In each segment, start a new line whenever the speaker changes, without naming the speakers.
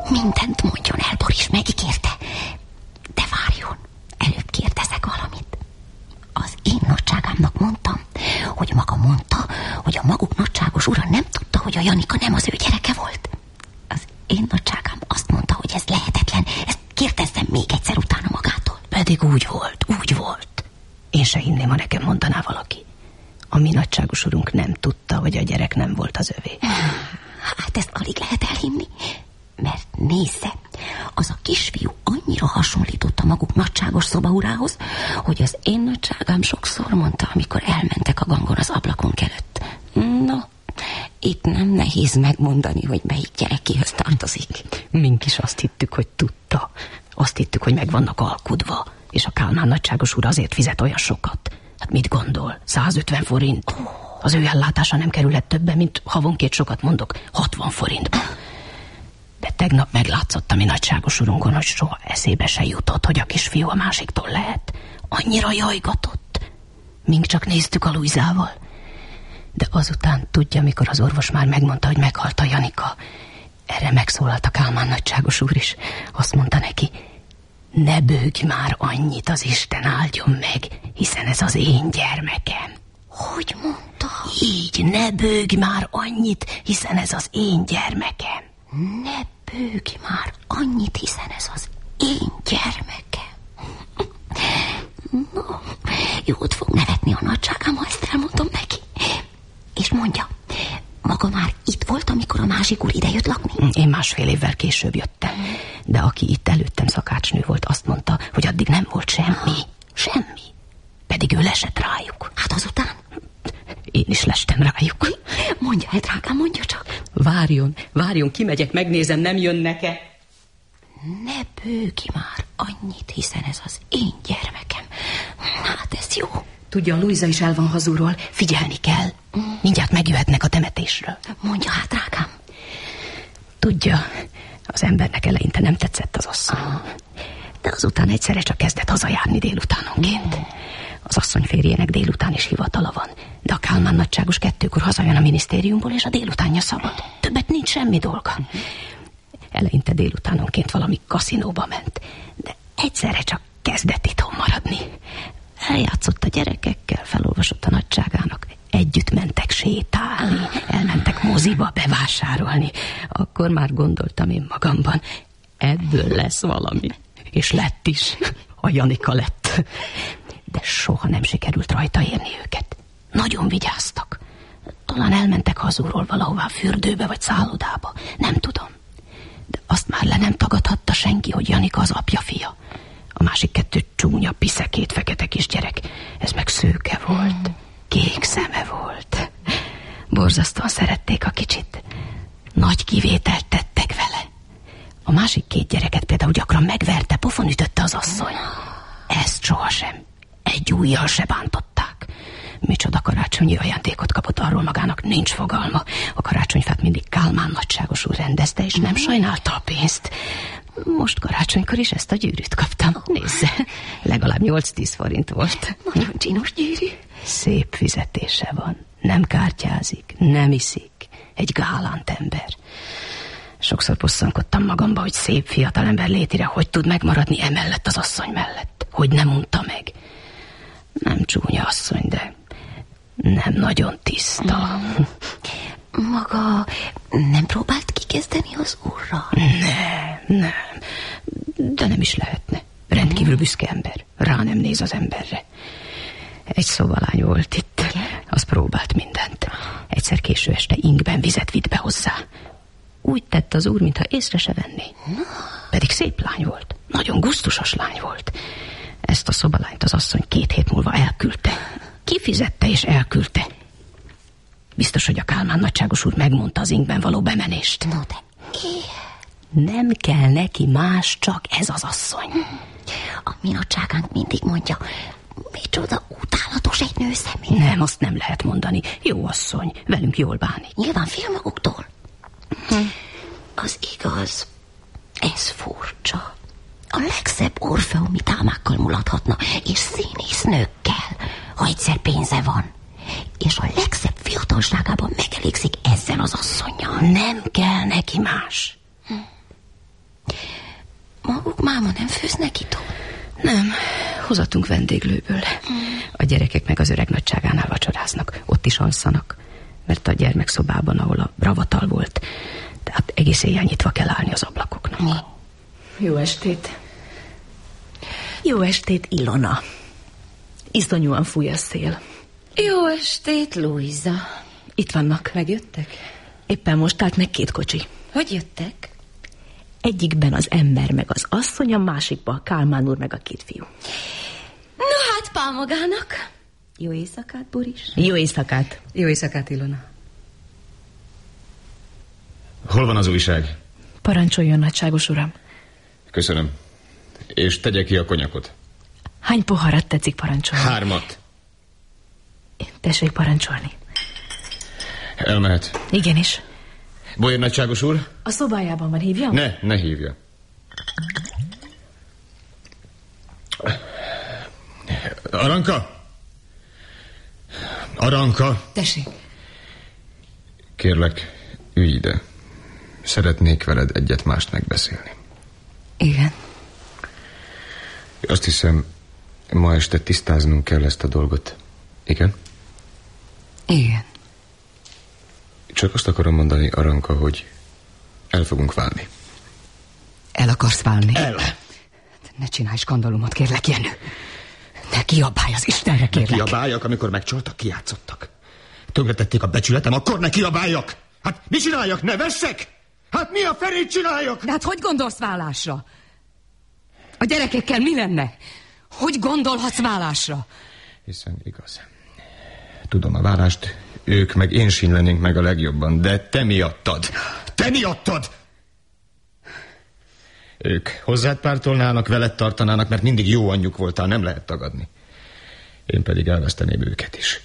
Mindent mondjon el, Boris, megígérte. De várjon, előbb kérdezek valamit. Az én nagyságámnak mondtam, hogy maga mondta, hogy a maguk nagyságos ura nem tudta, hogy a Janika nem az ő gyereke volt. Az én nagyságám azt mondta, hogy ez lehetetlen. Ezt kérdezzem még egyszer utána magától.
Pedig úgy volt. Én se hinném, ha nekem mondaná valaki. A mi nagyságos urunk nem tudta, hogy a gyerek nem volt az övé.
Hát ezt alig lehet elhinni. Mert nézze, az a kisfiú annyira hasonlított a maguk nagyságos szobaurához, hogy az én nagyságám sokszor mondta, amikor elmentek a gangon az ablakunk előtt. No, itt nem nehéz megmondani, hogy melyik gyerek kihez tartozik.
Mink is azt hittük, hogy tudta. Azt hittük, hogy meg vannak alkudva, és a Kálmán nagyságos úr azért fizet olyan sokat. Hát mit gondol? 150 forint? Az ő ellátása nem kerülhet többe, mint havonként sokat mondok, 60 forintba. De tegnap meglátszott a mi nagyságos urunkon, hogy soha eszébe se jutott, hogy a kisfiú a másiktól lehet. Annyira jajgatott. Mink csak néztük a Lujzával. De azután tudja, mikor az orvos már megmondta, hogy meghalt a Janika. Erre megszólalt a Kálmán nagyságos úr is. Azt mondta neki, ne bőgj már annyit, az Isten áldjon meg, hiszen ez az én gyermekem.
Hogy mondta?
Így, ne bőgj már annyit, hiszen ez az én gyermekem.
Ne bőgj már annyit, hiszen ez az én gyermekem. No, jót fog nevetni a nagyságám, ha ezt elmondom neki. És mondja, maga már itt volt, amikor a másik úr idejött lakni?
Én 1,5 évvel később jöttem. De aki itt előttem szakácsnő volt, azt mondta, hogy addig nem volt semmi. Semmi. Pedig ő lesett rájuk.
Hát azután?
Én is lestem rájuk.
Mondja el, drágám, mondja csak.
Várjon, kimegyek, megnézem, nem jönnek-e.
Ne bőgj már annyit, hiszen ez az én gyermekem. Hát ez jó.
Tudja, a Lujza is el van hazulról, figyelni kell. Mindjárt megjöhetnek a temetésről.
Mondja hát, drágám.
Tudja, az embernek eleinte nem tetszett az asszony. De azután egyszerre csak kezdett hazajárni délutánonként. Az asszony férjének délután is hivatala van, de a Kálmán nagyságos 2-kor hazajön a minisztériumból, és a délutánja szabad. Többet nincs semmi dolga. Eleinte délutánonként valami kaszinóba ment, de egyszerre csak kezdett itthon maradni. Eljátszott a gyerekekkel, felolvasott a nagyságának, együtt mentek sétálni, elmentek moziba bevásárolni. Akkor már gondoltam én magamban, ebből lesz valami. És lett is. A Janika lett. De soha nem sikerült rajta érni őket. Nagyon vigyáztak. Talán elmentek hazulról valahová fürdőbe vagy szállodába. Nem tudom. De azt már le nem tagadhatta senki, hogy Janika az apja fia. A másik 2 csúnya, piszekét, fekete kisgyerek. Ez meg szőke volt. Kék szeme volt. Borzasztóan szerették a kicsit. Nagy kivételt tettek vele. A másik 2 gyereket például gyakran megverte, pofon ütötte az asszony. Ezt sohasem. Egy ujjal se bántották. Micsoda karácsonyi ajándékot kapott, arról magának nincs fogalma. A karácsonyfát mindig Kálmán nagyságos úr rendezte, és nem sajnálta a pénzt. Most karácsonykor is ezt a gyűrűt kaptam. Nézze, legalább 8-10 forint volt.
Nagyon csinos gyűrű.
Szép fizetése van. Nem kártyázik, nem iszik. Egy gálánt ember. Sokszor bosszankodtam magamba, hogy szép fiatalember létire hogy tud megmaradni emellett az asszony mellett. Hogy nem unta meg. Nem csúnya asszony, de nem nagyon tiszta.
Maga nem próbált kikezdeni az úrra?
Nem. De nem is lehetne. Rendkívül büszke ember. Rá nem néz az emberre. Egy szobalány volt itt. Az próbált mindent. Egyszer késő este ingben vizet vitt be hozzá. Úgy tett az úr, mintha észre se venné. Pedig szép lány volt. Nagyon gusztusos lány volt. Ezt a szobalányt az asszony 2 hét múlva elküldte. Kifizette és elküldte. Biztos, hogy a Kálmán nagyságos úr megmondta az ingben való bemenést.
No, de
nem kell neki más, csak ez az asszony.
A mi nagyságánk mindig mondja, micsoda utálatos egy nő személy.
Nem, azt nem lehet mondani. Jó asszony, velünk jól bánik.
Nyilván fél maguktól. Az igaz, ez furcsa. A legszebb orfeumi dámákkal mulathatna, és színésznőkkel, ha egyszer pénze van. És a legszebb fiatalságában megelégszik ezzel az asszonnyal.
Nem kell neki más.
maguk máma nem főznek itthon?
Nem, hozattunk vendéglőből. A gyerekek meg az öreg nagyságánál vacsoráznak. Ott is alszanak, mert a gyermekszobában, ahol a ravatal volt, tehát egész éjjel nyitva kell állni az ablakoknak.
Mi?
Jó estét. Jó estét, Ilona. Iszonyúan fúj a szél.
Jó estét, Luisa.
Itt vannak.
Megjöttek?
Éppen most állt meg 2 kocsi.
Hogy jöttek?
Egyikben az ember meg az asszony, a másikban a Kálmán úr meg a 2 fiú.
No hát, pál magának. Jó éjszakát, Boris.
Jó éjszakát.
Jó éjszakát, Ilona.
Hol van az újság?
Parancsoljon, nagyságos uram.
Köszönöm. És tegye ki a konyakot.
Hány poharat tetszik parancsolni?
3.
Tessék parancsolni.
Elmehet.
Igenis.
Bolyai nagyságos úr?
A szobájában van, hívjam?
Ne hívja. Aranka? Aranka?
Tessék.
Kérlek, ülj ide. Szeretnék veled egyet-mást megbeszélni.
Igen.
Azt hiszem, ma este tisztáznunk kell ezt a dolgot. Igen?
Igen.
Csak azt akarom mondani, Aranka, hogy el fogunk válni.
El akarsz válni?
El!
Ne csinálj skandalumot, kérlek, Jenő. Ne kiabálj az Istenre, kérlek.
Ne kiabáljak, amikor megcsaltak, kijátszottak. Tönkretették a becsületem, akkor ne kiabáljak! Hát mi csináljak, ne vessek? Hát mi a ferét csináljak?
De hát hogy gondolsz vállásra? A gyerekekkel mi lenne? Hogy gondolhatsz vállásra?
Hiszen igaz. Tudom, a vállást ők meg én sínlenénk meg a legjobban, de te miattad. Te miattad! Ők hozzád pártolnának, veled tartanának, mert mindig jó anyjuk voltál, nem lehet tagadni. Én pedig elveszteném őket is.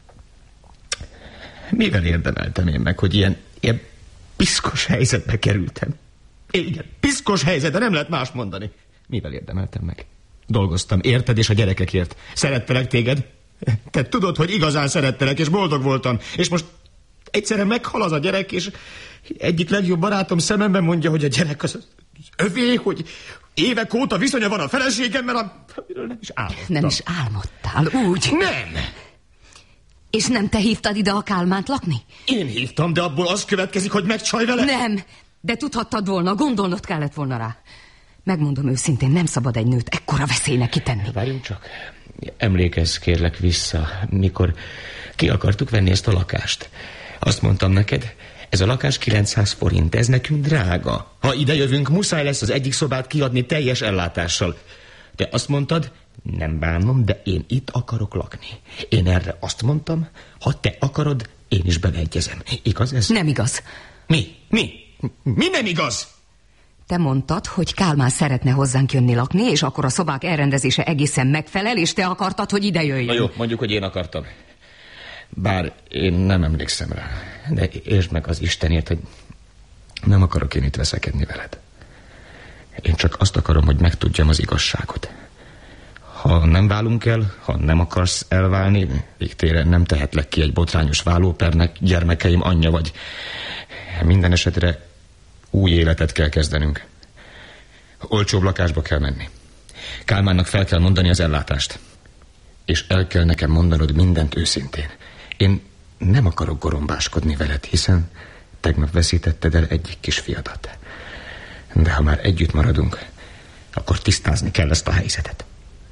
Mivel érdemeltem én meg, hogy ilyen piszkos helyzetbe kerültem? Igen, piszkos helyzetbe, nem lehet más mondani. Mivel érdemeltem meg? Dolgoztam, érted, és a gyerekekért. Szerettelek téged? Te tudod, hogy igazán szerettelek, és boldog voltam. És most egyszerűen meghal az a gyerek, és egyik legjobb barátom szememben mondja, hogy a gyerek az övé, hogy évek óta viszonya van a feleségemmel, amiről nem is álmodtam.
Nem is álmodtál, úgy?
Nem!
És nem te hívtad ide a Kálmánt lakni?
Én hívtam, de abból az következik, hogy megcsalj vele?
Nem, de tudhattad volna, gondolnod kellett volna rá. Megmondom őszintén, nem szabad egy nőt ekkora veszélynek kitenni.
Várjunk csak. Emlékezz kérlek vissza, mikor ki akartuk venni ezt a lakást. Azt mondtam neked, ez a lakás 900 forint, ez nekünk drága. Ha ide jövünk, muszáj lesz az egyik szobát kiadni teljes ellátással. Te azt mondtad, nem bánom, de én itt akarok lakni. Én erre azt mondtam, ha te akarod, én is beleegyezem. Igaz ez?
Nem igaz.
Mi? Mi nem igaz?
Te mondtad, hogy Kálmán szeretne hozzánk jönni lakni, és akkor a szobák elrendezése egészen megfelel, és te akartad, hogy ide jöjjön.
Na jó, mondjuk, hogy én akartam. Bár én nem emlékszem rá. De értsd meg az Istenért, hogy
nem akarok én itt veszekedni veled. Én csak azt akarom, hogy megtudjam az igazságot. Ha nem válunk el, ha nem akarsz elválni, végtére nem tehetlek ki egy botrányos vállópernek, gyermekeim anyja vagy. Minden esetre új életet kell kezdenünk. Olcsóbb lakásba kell menni. Kálmánnak fel kell mondani az ellátást. És el kell nekem mondanod mindent őszintén. Én nem akarok gorombáskodni veled, hiszen tegnap veszítetted el egyik kisfiadat. De ha már együtt maradunk, akkor tisztázni kell ezt a helyzetet.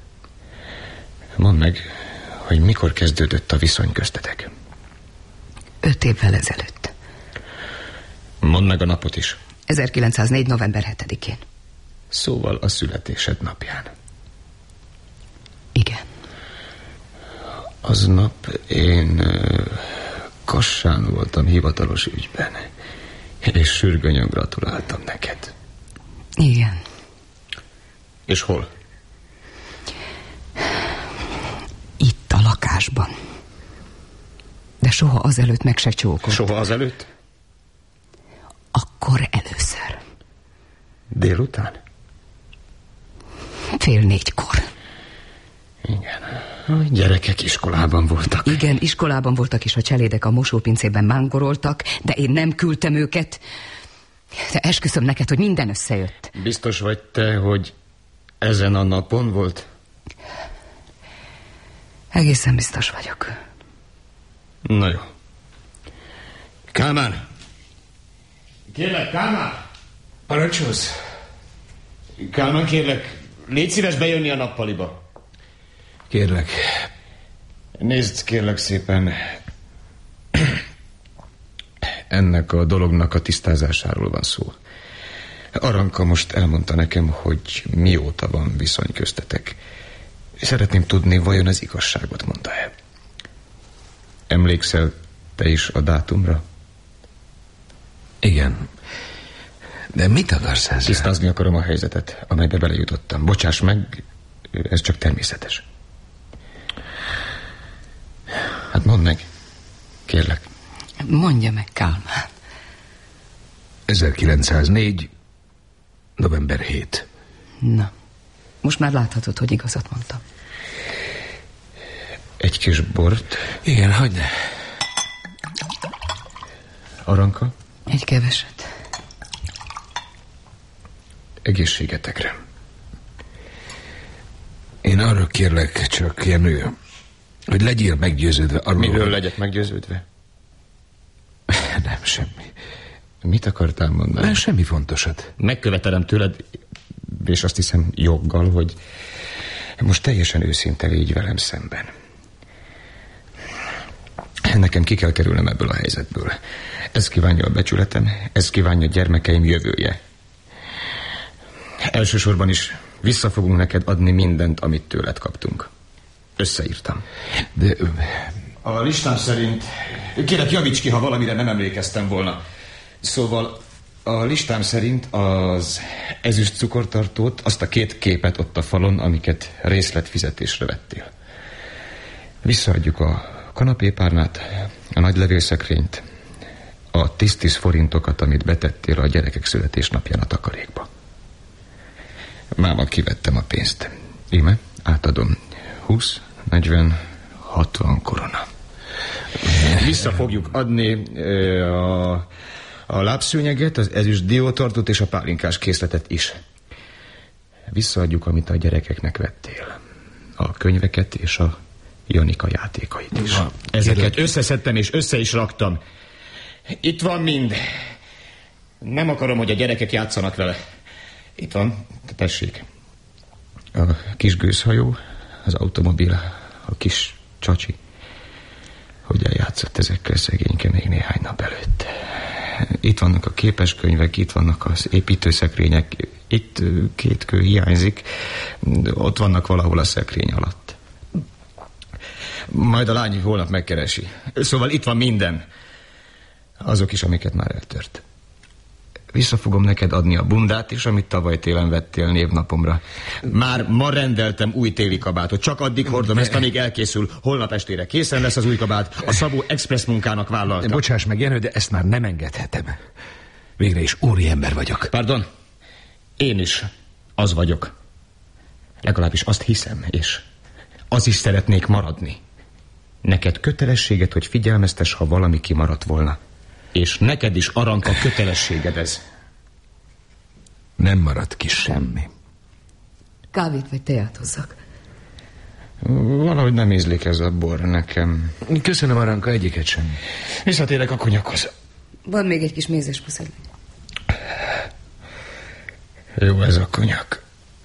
Mondd meg, hogy mikor kezdődött a viszony köztetek.
5 évvel ezelőtt.
Mondd meg a napot is.
1904. november 7-én.
Szóval a születésed napján.
Igen.
Aznap én Kassán voltam hivatalos ügyben, és sürgőnyön gratuláltam neked.
Igen.
És hol?
Itt a lakásban. De soha azelőtt meg se csókolt.
Soha azelőtt?
Akkor először.
Délután?
3:30-kor.
Igen. A gyerekek iskolában voltak.
Igen, iskolában voltak, és a cselédek a mosópincében mángoroltak, de én nem küldtem őket. De esküszöm neked, hogy minden összejött.
Biztos vagy te, hogy ezen a napon volt?
Egészen biztos vagyok.
Na jó. Kálmán! Kérlek, Kálmán!
Parancsolsz?
Kálmán, kérlek, légy szíves bejönni a nappaliba.
Kérlek.
Nézd, kérlek szépen, ennek a dolognak a tisztázásáról van szó. Aranka most elmondta nekem, hogy mióta van viszony köztetek. Szeretném tudni, vajon az igazságot mondta-e. Emlékszel te is a dátumra?
Igen. De mit akarsz ezzel?
Tisztázni akarom a helyzetet, amelybe belejutottam. Bocsáss meg, ez csak természetes. Hát mondd meg, kérlek.
Mondja meg, Kálmán.
1904. november 7.
Na, most már láthatod, hogy igazat mondtam.
Egy kis bort.
Igen, hagyj.
Aranka?
Egy keveset.
Egészségetekre.
Én arra kérlek csak, Jenő, hogy legyél meggyőződve arról...
Miről legyek meggyőződve?
Nem, semmi.
Mit akartál mondani?
Nem, semmi fontosat.
Megkövetelem tőled, és azt hiszem joggal, hogy most teljesen őszinte légy velem szemben. Nekem ki kell kerülnem ebből a helyzetből. Ez kívánja a becsületem, ez kívánja gyermekeim jövője. Elsősorban is vissza fogunk neked adni mindent, amit tőled kaptunk. Összeírtam.
De...
A listám szerint... Kérlek, javíts ki, ha valamire nem emlékeztem volna. Szóval a listám szerint az ezüst cukortartót, azt a 2 képet ott a falon, amiket részletfizetésre vettél. Visszaadjuk a kanapépárnát, a nagy levélszekrényt, a 10 forintokat, amit betettél a gyerekek születésnapján a takarékba. Máma kivettem a pénzt. Íme, átadom. 20, 40, 60 korona. Vissza fogjuk adni a lábszőnyeget, az ezüst diótartót és a pálinkás készletet is. Visszaadjuk, amit a gyerekeknek vettél. A könyveket és a Janika játékait is. Ezeket összeszedtem és össze is raktam. Itt van mind. Nem akarom, hogy a gyerekek játszanak vele. Itt van, tessék. A kis gőzhajó, az automobil, a kis csacsi. Hogy eljátszott ezekkel szegényke még néhány nap előtt. Itt vannak a képeskönyvek, itt vannak az építőszekrények, itt 2 kő hiányzik, ott vannak valahol a szekrény alatt. Majd a lány holnap megkeresi. Szóval itt van minden. Azok is, amiket már eltört. Vissza fogom neked adni a bundát is, amit tavaly télen vettél névnapomra. Már ma rendeltem új téli kabátot. Csak addig hordom ezt, amíg elkészül. Holnap estére készen lesz az új kabát. A Szabó Express munkának vállalta.
Bocsáss meg, Jenő, de ezt már nem engedhetem. Végre is úriember vagyok.
Pardon? Én is az vagyok. Legalábbis azt hiszem, és az is szeretnék maradni. Neked kötelességed, hogy figyelmeztess, ha valami kimaradt volna. És neked is, Aranka, kötelességed ez.
Nem maradt ki semmi.
Kávét vagy teát hozzak?
Valahogy nem ízlik ez a bor nekem.
Köszönöm, Aranka, egyiket sem.
Visszatérek a konyakhoz.
Van még egy kis mézes puszedély.
Jó ez a konyak.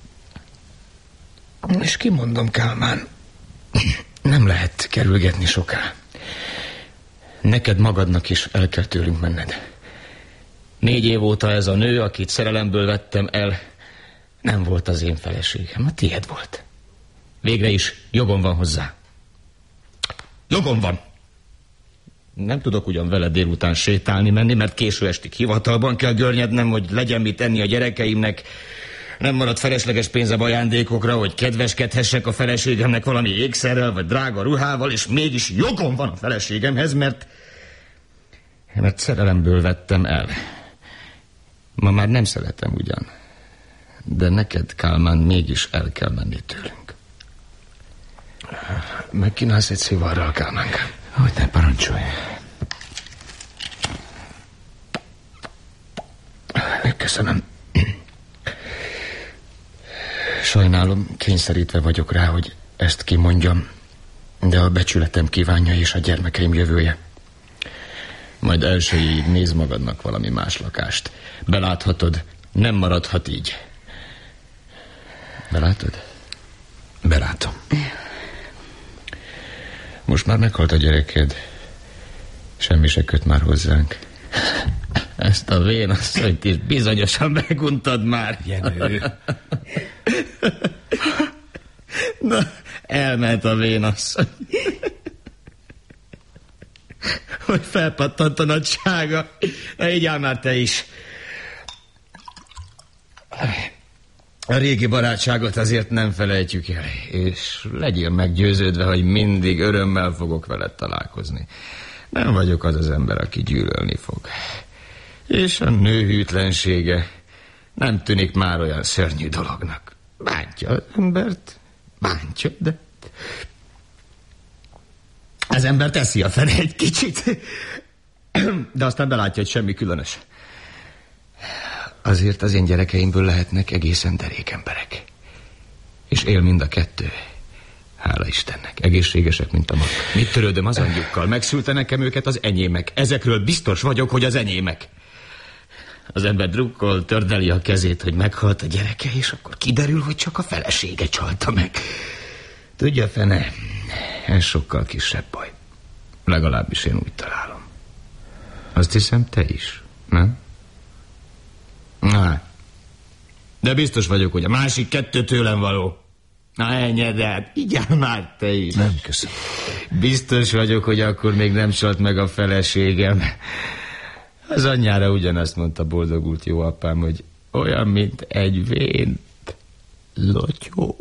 És kimondom, Kálmán, nem lehet kerülgetni soká. Neked magadnak is el kell tőlünk menned. 4 év óta ez a nő, akit szerelemből vettem el, nem volt az én feleségem, a tiéd volt. Végre is jogom van hozzá. Jogom van. Nem tudok ugyan vele délután sétálni menni, mert késő estig hivatalban kell görnyednem, hogy legyen mit enni a gyerekeimnek. Nem marad felesleges pénzem ajándékokra, hogy kedveskedhessek a feleségemnek valami ékszerrel, vagy drága ruhával, és mégis jogom van a feleségemhez, mert szerelemből vettem el. Ma már nem szeretem ugyan, de neked, Kálmán, mégis el kell menni tőlünk. Megkínálsz egy szivarral, Kálmánkám?
Hogy ne, parancsolj.
Köszönöm. Sajnálom, kényszerítve vagyok rá, hogy ezt kimondjam, de a becsületem kívánja és a gyermekeim jövője. Majd elsőjéig nézz magadnak valami más lakást. Beláthatod, nem maradhat így. Belátod?
Belátom.
Most már meghalt a gyereked. Semmi se köt már hozzánk. Ezt a vénasszonyt is bizonyosan meguntad már.
Jenő.
Na, elment a vénasszony. Hogy felpattant a nagysága. Na, így áll már te is. A régi barátságot azért nem felejtjük el, és legyél meggyőződve, hogy mindig örömmel fogok veled találkozni. Nem vagyok az az ember, aki gyűlölni fog. És a nő hűtlensége nem tűnik már olyan szörnyű dolognak. Bántja az embert, bántja, de az ember teszi a fene egy kicsit, de aztán belátja, hogy semmi különös. Azért az én gyerekeimből lehetnek egészen derék emberek. És él mind a kettő. Hála Istennek, egészségesek, mint a mag. Mit törődöm az anyjukkal? Megszülte nekem őket az enyémek. Ezekről biztos vagyok, hogy az enyémek. Az ember drukkol, tördeli a kezét, hogy meghalt a gyereke, és akkor kiderül, hogy csak a felesége csalta meg. Tudja, fene, ez sokkal kisebb baj. Legalábbis én úgy találom. Azt hiszem, te is, nem? Na, de biztos vagyok, hogy a másik kettő tőlem való. Na, ennyi, de hát igyál már te is.
Nem, köszönöm.
Biztos vagyok, hogy akkor még nem csalt meg a feleségem. Az anyjára ugyanazt mondta boldogult jó apám, hogy olyan, mint egy vén lotyó.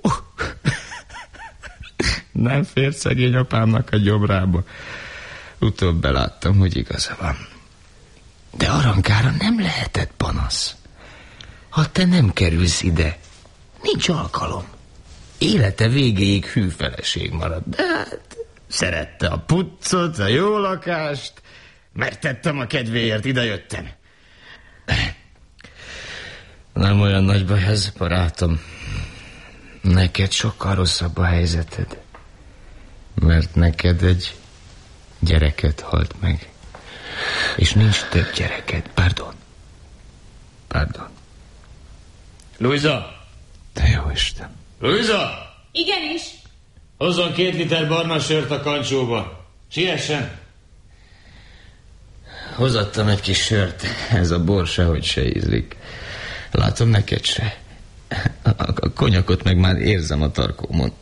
Nem fért szegény apámnak a gyomrába. Utóbb beláttam, hogy igaza van. De Arankára nem lehetett panasz. Ha te nem kerülsz ide, nincs alkalom. Élete végéig hű feleség marad. De hát szerette a puccot, a jó lakást, megtettem a kedvéért, idejöttem. Nem olyan nagy baj ez, barátom. Neked sokkal rosszabb a helyzeted. Mert neked egy gyereket halt meg. És nincs több gyereked. Pardon. Luisa!
De jó Isten.
Luisa!
Igenis.
Hozzon 2 liter barna sört a kancsóba. Siessen! Hozattam egy kis sört. Ez a bor sehogy se ízlik. Látom, neked se. A konyakot meg már érzem a tarkómon.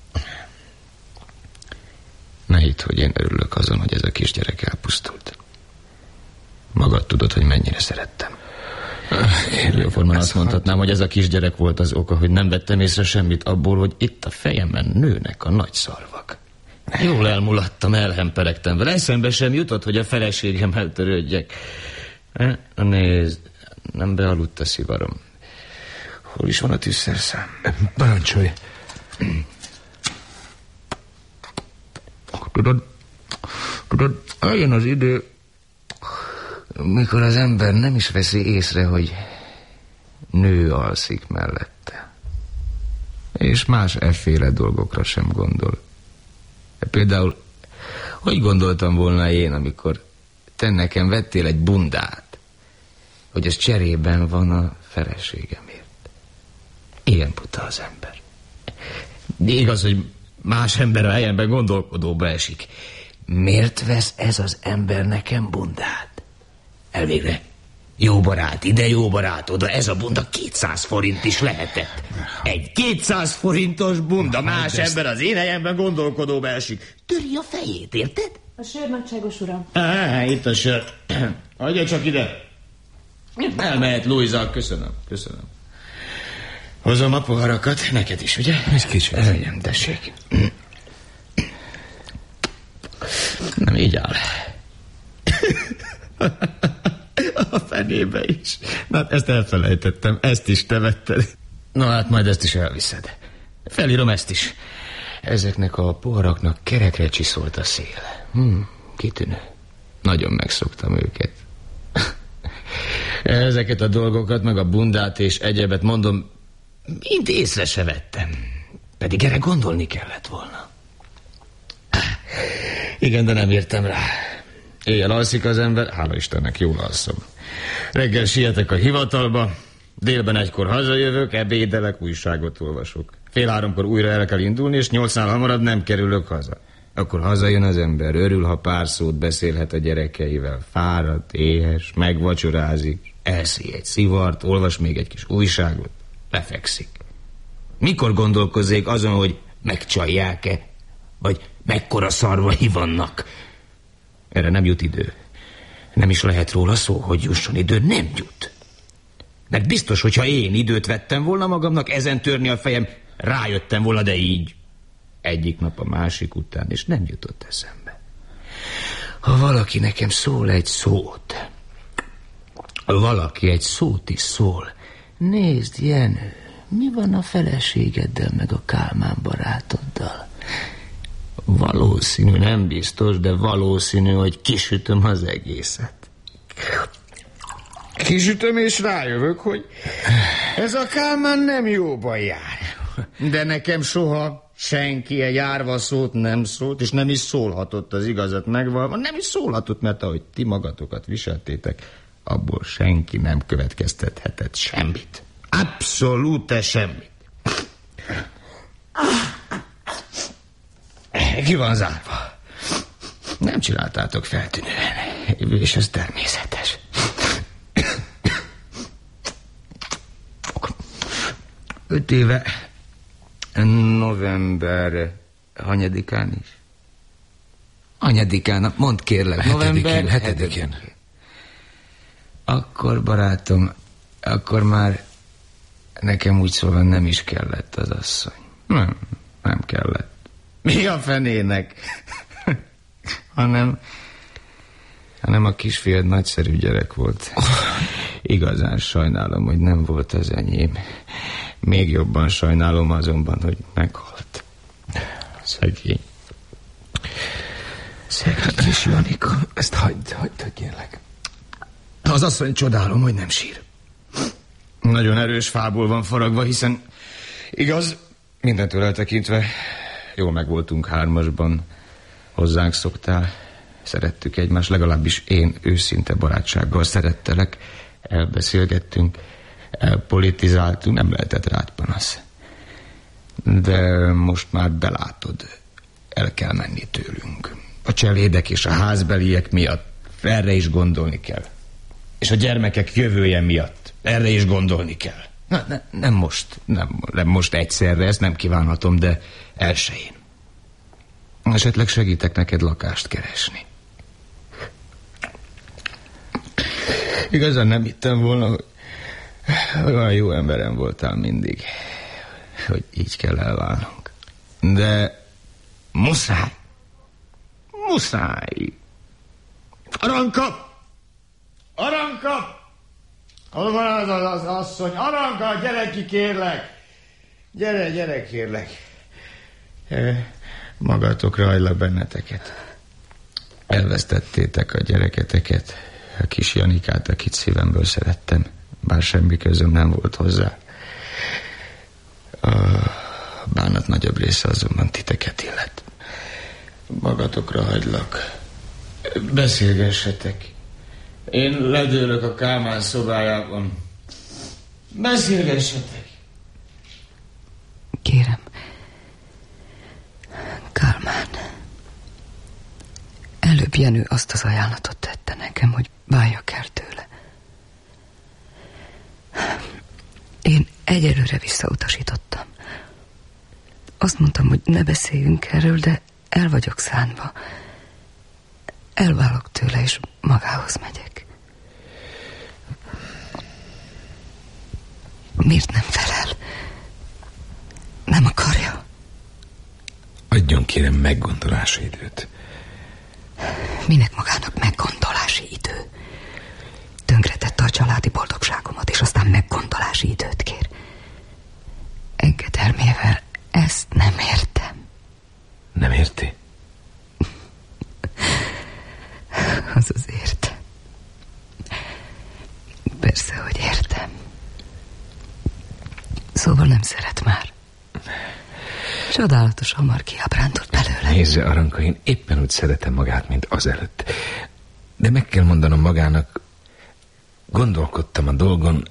Ne hidd, hogy én örülök azon, hogy ez a kisgyerek elpusztult. Magad tudod, hogy mennyire szerettem. Jóformán azt mondhatnám, hogy ez a kisgyerek volt az oka, hogy nem vettem észre semmit abból, hogy itt a fejemben nőnek a nagy szarvak. Jól elmulattam, elhemperegtem vele. Eszembe sem jutott, hogy a feleségemmel törődjek. Nézd, nem bealudt a szivarom. Hol is van a tűzszerszám?
Parancsolj.
Tudod, eljön az idő, mikor az ember nem is veszi észre, hogy nő alszik mellette. És más efféle dolgokra sem gondol. Például, hogy gondoltam volna én, amikor te nekem vettél egy bundát, hogy ez cserében van a feleségemért. Ilyen buta az ember. De igaz, hogy más ember a helyemben gondolkodóba esik. Miért vesz ez az ember nekem bundát? Elvégre, jó barát ide, jó barát oda, ez a bunda 200 forint is lehetett. Egy 200 forintos bunda, más ember az én helyemben gondolkodóba esik. Töri a fejét, érted?
A sör, nagyságos uram.
Itt a sör. Adja csak ide. Elmehet, Luisa, köszönöm. Hozom a poharakat, neked is, ugye?
Ez kicsit.
Nem, tessék. Nem így áll. A fenébe is. Na hát ezt elfelejtettem, ezt is te vetted. Na hát majd ezt is elviszed. Felírom ezt is. Ezeknek a poharaknak kerekre csiszolt a szél. Kitűnő. Nagyon megszoktam őket.
Ezeket a dolgokat, meg a bundát és egyebet, mondom, mind észre se vettem. Pedig erre gondolni kellett volna. Igen, de nem értem rá. Éjjel alszik az ember, hála Istennek, jól alszom. Reggel sietek a hivatalba, délben 1-kor hazajövök, ebédelek, újságot olvasok. 2:30 újra el kell indulni, és 8-nál hamarabb nem kerülök haza. Akkor hazajön az ember, örül, ha pár szót beszélhet a gyerekeivel. Fáradt, éhes, megvacsorázik, elszi egy szivart, olvas még egy kis újságot, lefekszik. Mikor gondolkozzék azon, hogy megcsalják-e, vagy mekkora szarvai vannak? Erre nem jut idő. Nem is lehet róla szó, hogy jusson idő, nem jut. Mert biztos, hogyha én időt vettem volna magamnak ezen törni a fejem, rájöttem volna, de így. Egyik nap a másik után, és nem jutott eszembe. Ha valaki nekem szól egy szót, valaki egy szót is szól, nézd, Jenő, mi van a feleségeddel meg a Kálmán barátoddal? Valószínű, nem biztos, de valószínű, hogy kisütöm az egészet. Kisütöm és rájövök, hogy ez a Kálmán nem jóban jár. De nekem soha senki egy árva szót nem szólt, és nem is szólhatott, az igazat megvalva. Nem is szólhatott, mert ahogy ti magatokat viseltétek, abból senki nem következtethetett semmit. Abszolút semmit. Ki van zárva. Nem csináltátok feltűnően, és ez természetes. 5 éve november hanyadikán is? Hanyadikán, mondd kérlek.
November 7-én.
Akkor, barátom, akkor már nekem úgy szóval nem is kellett az asszony. Nem kellett. Mi a fenének? hanem a kisfiad nagyszerű gyerek volt. Igazán sajnálom, hogy nem volt az enyém. Még jobban sajnálom azonban, hogy meghalt. Szegény kis Janika.
Ezt hagyd, kérlek.
Az asszony csodálom, hogy nem sír. Nagyon erős fából van faragva, hiszen igaz, mindentől eltekintve jól megvoltunk 3-asban. Hozzánk szoktál, szerettük egymást, legalábbis én őszinte barátsággal szerettelek. Elbeszélgettünk, elpolitizáltunk, nem lehetett rád panasz. De most már belátod, el kell menni tőlünk. A cselédek és a házbeliek miatt erre is gondolni kell. És a gyermekek jövője miatt erre is gondolni kell. Nem most egyszerre, ezt nem kívánhatom, de elsőjén. Esetleg segítek neked lakást keresni. Igazán nem hittem volna, hogy olyan jó emberem voltál mindig, hogy így kell elválnunk. De muszáj. Aranka! Hol van az asszony? Aranka, gyere ki, kérlek! Gyere, kérlek! Magatokra hagylak benneteket. Elvesztettétek a gyereketeket, a kis Janikát, akit szívemből szerettem, bár semmi közöm nem volt hozzá. A bánat nagyobb része azonban titeket illet. Magatokra hagylak. Beszélgessetek. Én ledőlök a Kálmán szobájában. Beszélgessetek.
Kérem, Kálmán, előbb Jenő azt az ajánlatot tette nekem, hogy váljak el tőle. Én egyelőre visszautasítottam. Azt mondtam, hogy ne beszéljünk erről, de el vagyok szánva. Elválok tőle, és magához megyek. Miért nem felel? Nem akarja?
Adjon, kérem, meggondolási időt.
Minek magának meggondolási idő? Tönkretette a családi boldogságomat, és aztán meggondolási időt kér. Engedelmével ezt nem értem.
Nem érti?
Az azért. Persze Szóval nem szeret már. Csodálatos hamar kiábrándult belőle.
Nézze, Aranka, én éppen úgy szeretem magát, mint azelőtt. De meg kell mondanom magának, gondolkodtam a dolgon,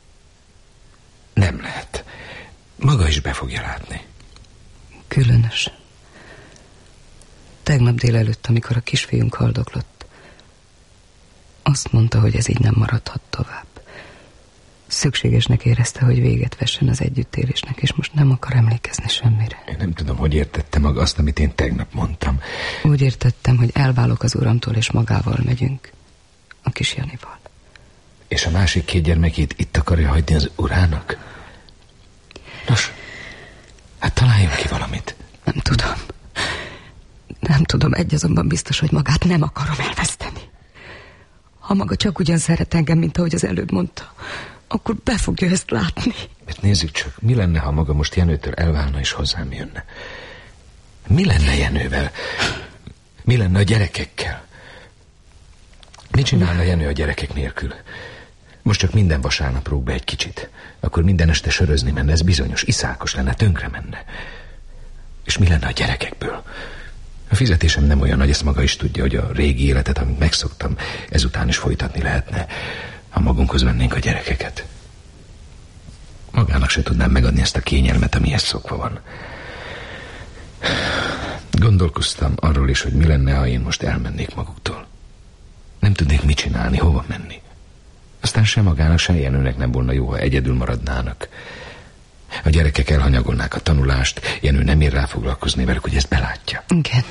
nem lehet. Maga is be fogja látni.
Különös. Tegnap délelőtt, amikor a kisfiunk haldoklott, azt mondta, hogy ez így nem maradhat tovább. Szükségesnek érezte, hogy véget vessen az együttélésnek, és most nem akar emlékezni semmire.
Én nem tudom, hogy értette maga azt, amit én tegnap mondtam.
Úgy értettem, hogy elválok az uramtól, és magával megyünk. A kis Janival.
És a másik 2 gyermekét itt akarja hagyni az urának? Nos, hát találjunk ki valamit.
Nem tudom. Nem tudom, egy azonban biztos, hogy magát nem akarom elveszteni. Ha maga csak ugyan szeret engem, mint ahogy az előbb mondta, akkor be fogja ezt látni.
Mert nézzük csak, mi lenne, ha maga most Jenőtől elválna és hozzám jönne? Mi lenne Jenővel? Mi lenne a gyerekekkel? Mit csinálna Jenő a gyerekek nélkül? Most csak minden vasárnap rúg be egy kicsit. Akkor minden este sörözni menne, ez bizonyos, iszákos lenne, tönkre menne. És mi lenne a gyerekekből? A fizetésem nem olyan nagy, ezt maga is tudja, hogy a régi életet, amit megszoktam, ezután is folytatni lehetne, ha magunkhoz vennénk a gyerekeket. Magának se tudnám megadni ezt a kényelmet, amihez szokva van. Gondolkoztam arról is, hogy mi lenne, ha én most elmennék maguktól. Nem tudnék mit csinálni, hova menni. Aztán sem magának, sem Jenőnek nem volna jó, ha egyedül maradnának. A gyerekek elhanyagolnák a tanulást, Jenő nem ér rá foglalkozni velük, hogy ezt belátja.
Igen.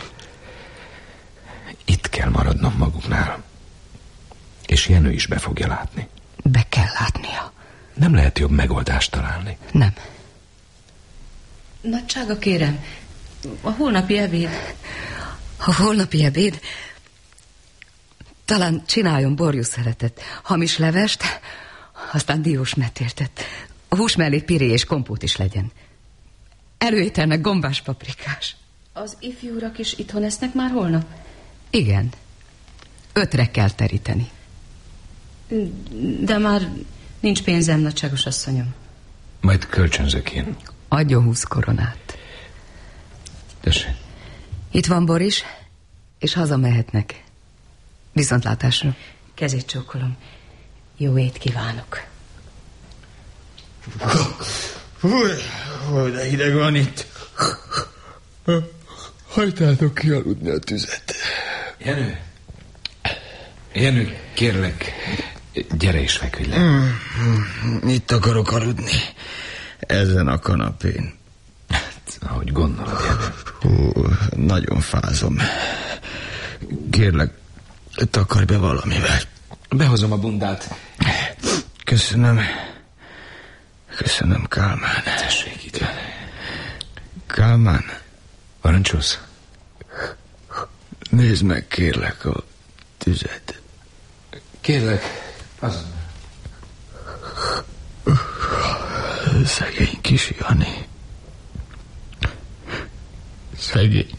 Itt kell maradnom maguknál. És Jenő is be fogja látni.
Be kell látnia.
Nem lehet jobb megoldást találni.
Nem.
Nagysága, kérem, a holnapi ebéd.
A holnapi ebéd? Talán csináljon borjuszeletet, hamis levest, aztán diós metértet. A hús mellé piré és kompót is legyen. Előételnek gombás paprikás.
Az ifjú urak is itthon esznek már holnap?
Igen. 5-re kell teríteni.
De már nincs pénzem, nagyságos asszonyom.
Majd kölcsönzök én.
Adjon 20 koronát.
Tessék.
Itt van Boris, és hazamehetnek. Viszontlátásra.
Kezét csókolom. Jó ét kívánok.
Hogy de hideg van itt. Hagytátok ki aludni a tüzet.
Jenő, kérlek, gyere és feküdj le.
Itt akarok aludni. Ezen a kanapén.
Ahogy gondolod, Jenő.
Nagyon fázom. Kérlek, takarj be valamivel.
Behozom a bundát.
Köszönöm. Köszönöm, Kálmán.
Tessék itt.
Kálmán,
Parancsolsz?
nézd meg, kérlek, a tüzet.
Kérlek, azon.
Szegény kis Jani. Szegény